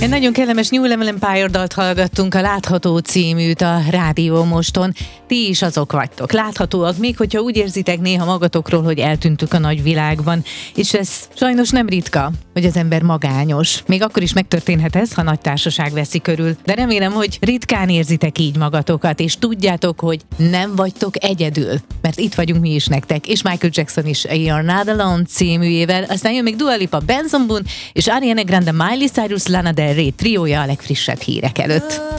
Egy nagyon kellemes New Level Empire dalt hallgattunk, a Látható címűt a Rádió Moston. Ti is azok vagytok, láthatóak, még hogyha úgy érzitek néha magatokról, hogy eltűntük a nagyvilágban. És ez sajnos nem ritka, hogy az ember magányos. Még akkor is megtörténhet ez, ha nagy társaság veszi körül. De remélem, hogy ritkán érzitek így magatokat, és tudjátok, hogy nem vagytok egyedül. Mert itt vagyunk mi is nektek, és Michael Jackson is a You're Not Alone címűjével. Aztán jön még Dua Lipa, Benson Boone, és Ariana Grande, Miley Cyrus, Lana Del Rey triója a legfrissebb hírek előtt.